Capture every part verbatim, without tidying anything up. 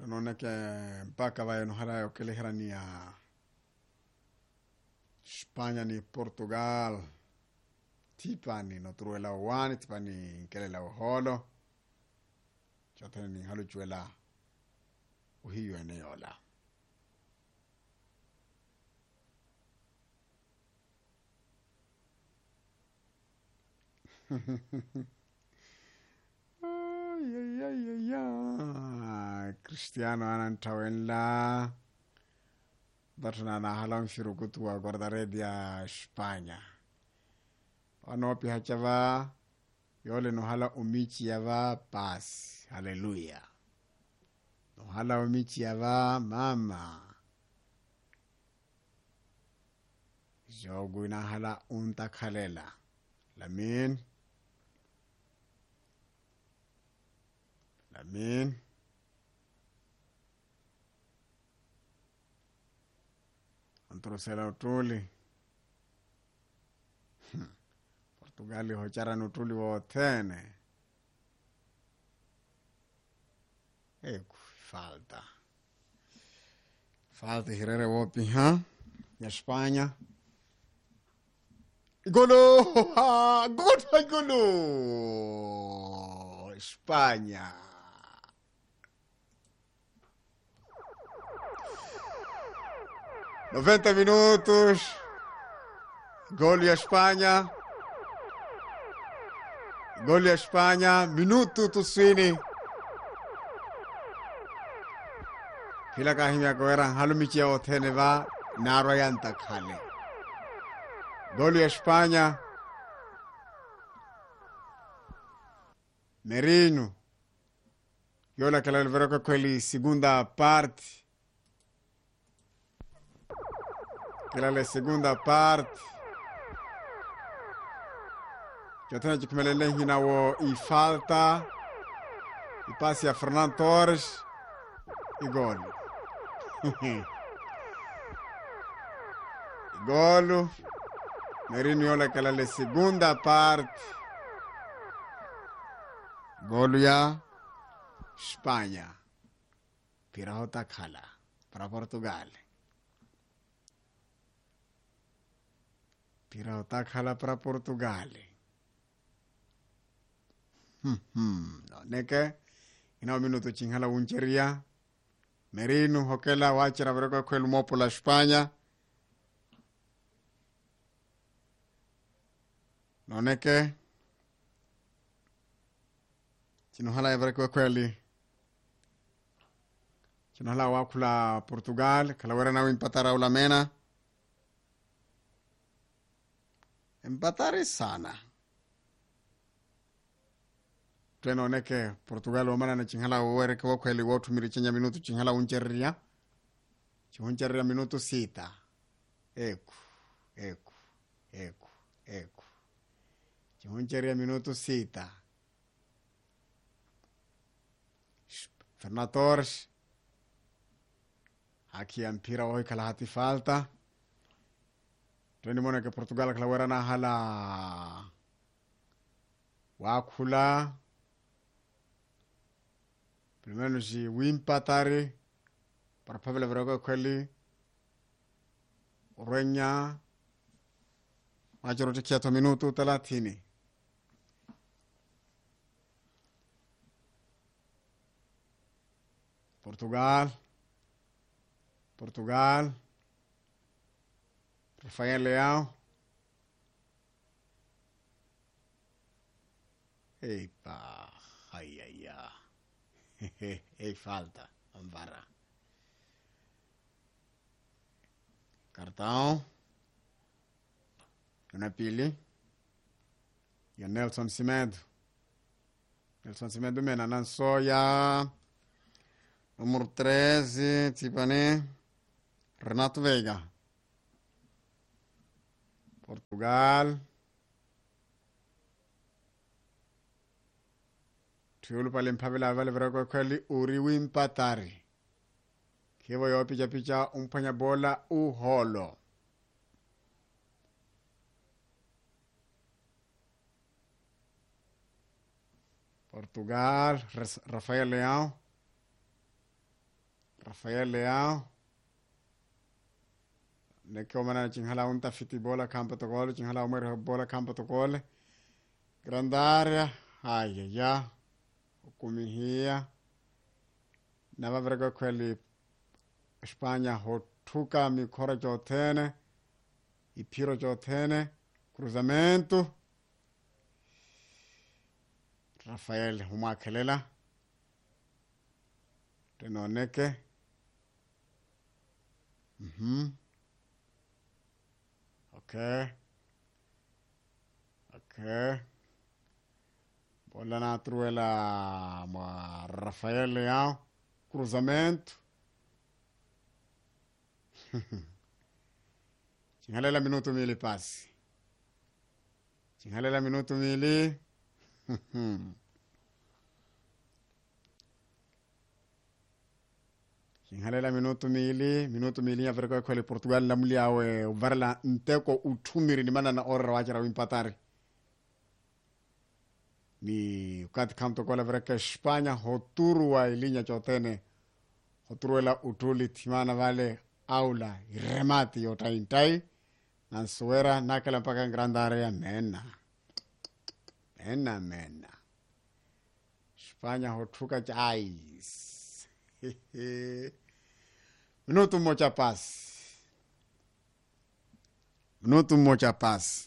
Tunaona ke mpaka vayo nuhala okeleherania ni ya Spanya ni Portugal. Tipani no truela wani tipani kelela holo. Chotene ni halu chuela uhiyo eneola. Ay, ay, ay, ay, ay. Cristiano anantawela. Datuna na halang firukutua guardaredia Spanya. Anopi hachava. Yole no hala umichi yava pas. Hallelujah. No hala umichi yava mama. Jogu na hala unta kalela. Lamin. Lamin. Antrosela utuli. Portugali hochara nutuli wotene. Eku, falta. Falta hirere wopi, ha? Ya Spanya. Golo! Ah, gol, golo! Spanya. noventa minutos. Gol ya Spanya. Gol ya Spanya. Minuto tusini. Kila kahimya kwera halumichia otene va naro yanta kale. Gol ya Spanya. Merino. Yola kala veroko kweli segunda parte. Kila le segunda parte. Jotena jikumelele hina wo i falta. I passi a Fernando Torres. I gol. I gol. Merino yola kala le segunda parte. Gol ya Spanya. Pirahota khala para Portugal. Pirahota khala para Portugal. Hmm hmm. No, neke ina minuto chinghala uncheria. Merino hokela wachira veroko kwelu mopo la Spanya. No neke chinohala veroko kweli. Chinohala wakula Portugal. Kalawera na wimpatara ulamena. Empatare sana. Teno neke Portugal omana na chinghala uwere kwa kweli wotu miri chenya minutu chinghala uncheria. Chihuncheria minutu sita. Eku, eku, eku, eku. Chihuncheria minutu sita. Fernando Torres. Haki ya mpira wahi kalahati falta. Tweni mwana ke Portugal kalawera na hala wakula. Primero si wimpatare para pabla veroko kweli urenya majority kiato minuto thelathini. Portugal Portugal Rafael Leao. Epa, ay ay ay. Ei falta, Ambara. Cartão. Una pili. Ya Nelson Semedo. Nelson Semedo mena Nansoya. Número treze, tipane. Renato Veiga. Portugal. Tiulu pale mpabila vale veroko kweli uri wimpatari. Kivo yo picha picha umpanya bola uholo. Portugal, Rafael Leao. Rafael Leao neke omana chinghala unta fiti bola campo to gol chinghala umere bola campo to gol grandaria haya ya kumihia na vavrego kweli Espanya hotuka mikora jotene ipiro jotene cruzamento Rafael humakelela tenoneke mhm okay okay bola na truela ma Rafael Leao cruzamento chingalela minuto mili pasi chingalela minuto mili chingalela minuto mili minuto mili ya verko kweli Portugal lamli awe varla nteko utumiri ni mana na orra wachara wimpatari ni ukati kamto kwa verko Espanya hoturu wa ilinya chotene hoturu ela utuli timana vale aula remati yotaintai na suera nakala mpaka grandarea mena mena mena Espanya hotuka chais minuto moja paz minuto moja paz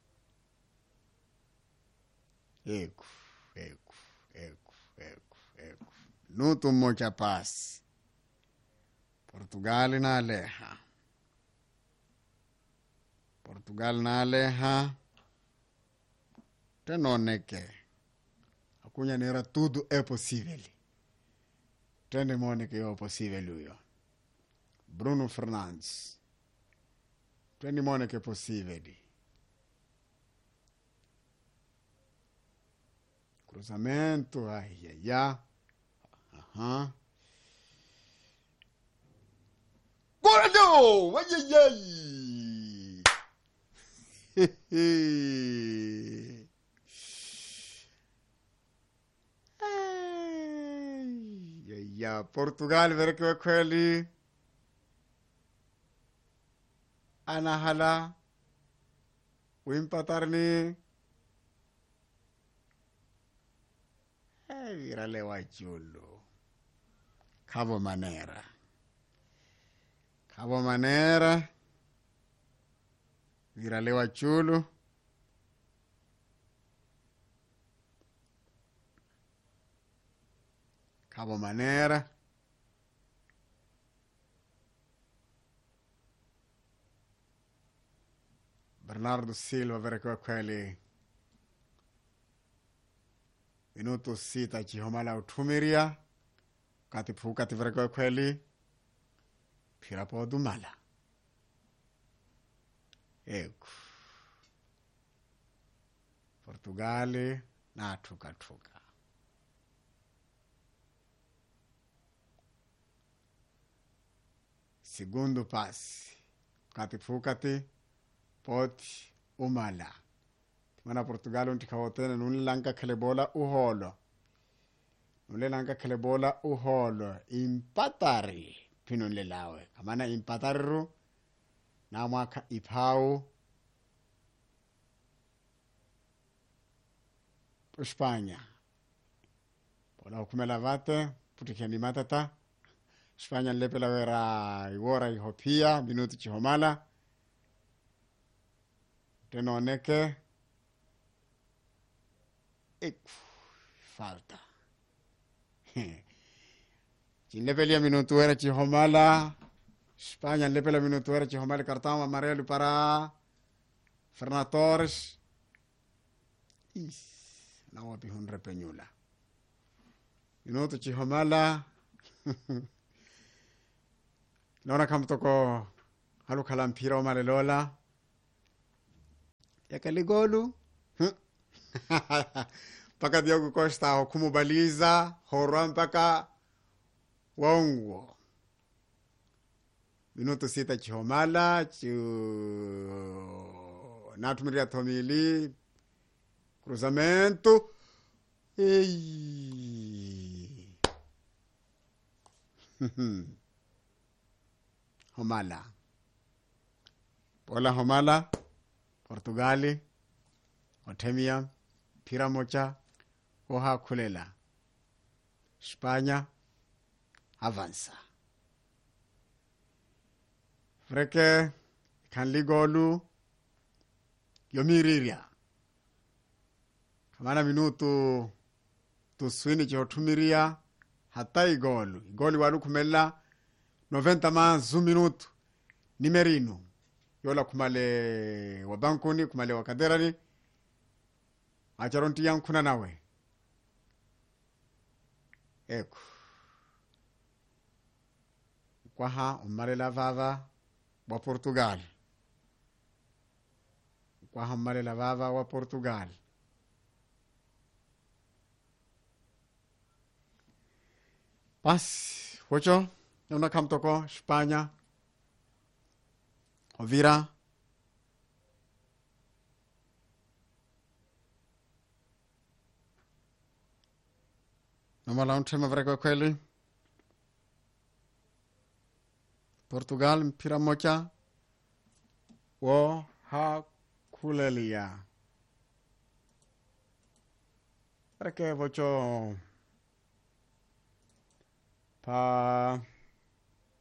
eku eku eku eku eku minuto moja paz Portugal na aleja Portugal na aleja tenoneke akunya nera tudo é possível tende mone que é possível uyo Bruno Fernandes tende mone que é possível cruzamento ai ai ai aha Gol! Ai ai ai ai ai Portugal verke kweli anahala wimpatarni eh virale wachulo Cabo Manera Cabo Manera virale wachulo Cabo Manera Bernardo Silva verko kweli minuto sita chihomala utumiria kati pukati verko kweli pira po dumala eku Portugali na tuka tuka segundo passe kati pukati poti umala mana Portugal unti kawotene nunlanka kelebola uholo nunlanka kelebola uholo impatari pinon lelawe kamana impataru na mwaka ipau Espanya bola kumela vate putikeni matata Espanya lepela vera igora ihopia minuto chihomala tenoneke eku falta Chilepelia minuto era chihomala Espanya lepela minuto era chihomala cartão amarelo para Fernando Torres is na wapi hundre penyula minuto chihomala Lona kamtoko halu kalampira o malelola yakaligolu paka Diogo Costa kumubaliza horan paka wongo minuto sita chihomala chu natumiria tomili cruzamento ei Homala. Pola Homala, Portugali, Otemia, Piramocha, Oha Kulela. España, avanza. Freke, Kanligolu, Yomiriria. Kamana minutu, tuswini chotumiria, hata igolu. Igoli walu kumela, noventa mazu minutu, nimerinu. Yola kumale wabankuni, kumale wakaderani, acharonti yang kuna nawe. Eku. Kwaha, umare la vava, wa Portugal. Kwaha, umare la vava, wa Portugal. Pas, hocho, una kamtoko, España, Ovira, nomala un tema vreko kweli. Portugal, Piramocha, wo ha kulelia. Vreke vocho pa